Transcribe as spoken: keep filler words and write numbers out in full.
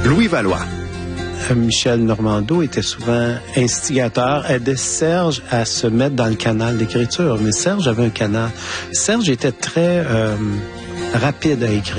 Louis Valois. Michel Normando était souvent instigateur, aidait Serge à se mettre dans le canal d'écriture. Mais Serge avait un canal. Serge était très euh, rapide à écrire.